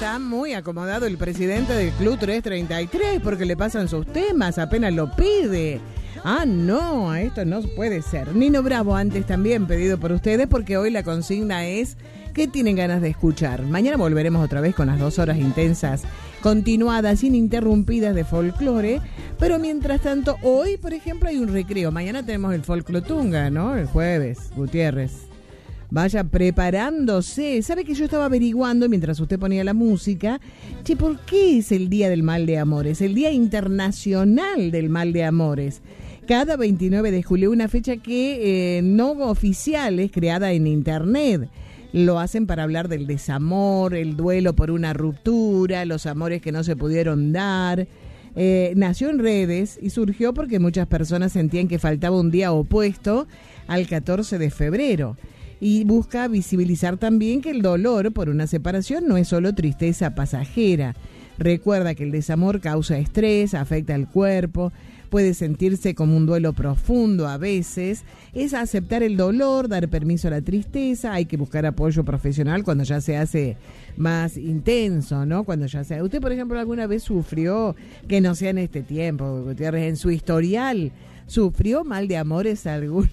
está muy acomodado el presidente del Club 333 porque le pasan sus temas, apenas lo pide. Ah, no, esto no puede ser. Nino Bravo antes también pedido por ustedes porque hoy la consigna es ¿qué tienen ganas de escuchar? Mañana volveremos otra vez con las 2 horas intensas, continuadas, ininterrumpidas de folclore. Pero mientras tanto, hoy, por ejemplo, hay un recreo. Mañana tenemos el Folclotunga, ¿no? El jueves, Gutiérrez. Vaya preparándose. ¿Sabe que yo estaba averiguando mientras usted ponía la música? Che, ¿por qué es el Día del Mal de Amores? El Día Internacional del Mal de Amores. Cada 29 de julio, una fecha que no oficial, es creada en internet. Lo hacen para hablar del desamor, el duelo por una ruptura, los amores que no se pudieron dar. Nació en redes y surgió porque muchas personas sentían que faltaba un día opuesto al 14 de febrero. Y busca visibilizar también que el dolor por una separación no es solo tristeza pasajera. Recuerda que el desamor causa estrés, afecta al cuerpo, puede sentirse como un duelo profundo a veces. Es aceptar el dolor, dar permiso a la tristeza, hay que buscar apoyo profesional cuando ya se hace más intenso, ¿no? Cuando ya sea. ¿Usted, por ejemplo, alguna vez sufrió, que no sea en este tiempo, Gutiérrez, en su historial, sufrió mal de amores algún?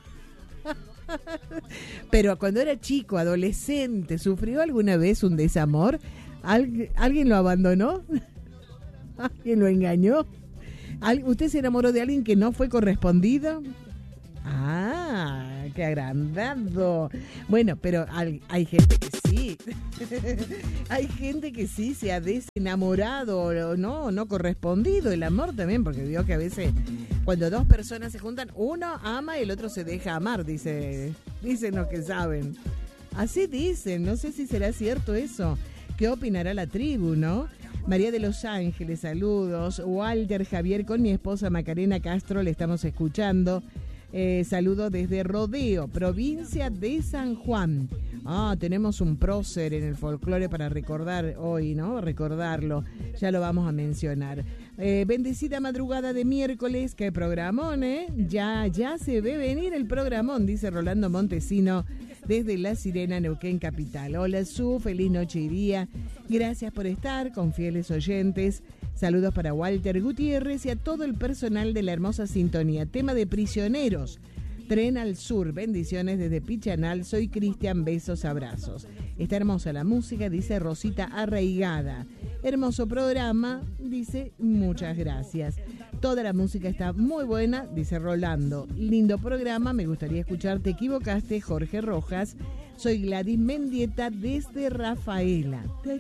Pero cuando era chico, adolescente, ¿sufrió alguna vez un desamor? ¿Alguien lo abandonó? ¿Alguien lo engañó? ¿Usted se enamoró de alguien que no fue correspondido? Ah, qué agrandado. Bueno, pero hay gente que sí. Hay gente que sí se ha desenamorado o no correspondido. El amor también, porque vio que a veces cuando dos personas se juntan, uno ama y el otro se deja amar, dicen los que saben. Así dicen, no sé si será cierto eso. ¿Qué opinará la tribu, no? María de los Ángeles, saludos. Walter Javier, con mi esposa Macarena Castro, le estamos escuchando. Saludo desde Rodeo, provincia de San Juan. Tenemos un prócer en el folclore para recordar hoy, ¿no? Recordarlo, ya lo vamos a mencionar. Bendecida madrugada de miércoles, qué programón, ¿eh? Ya se ve venir el programón, dice Rolando Montesino desde La Sirena, Neuquén Capital. Hola Su, feliz noche y día. Gracias por estar con fieles oyentes. Saludos para Walter Gutiérrez y a todo el personal de la hermosa sintonía. Tema de Prisioneros, Tren al Sur. Bendiciones desde Pichanal. Soy Cristian, besos, abrazos. Está hermosa la música, dice Rosita Arraigada. Hermoso programa, dice, muchas gracias. Toda la música está muy buena, dice Rolando. Lindo programa, me gustaría escuchar Te equivocaste, Jorge Rojas. Soy Gladys Mendieta desde Rafaela.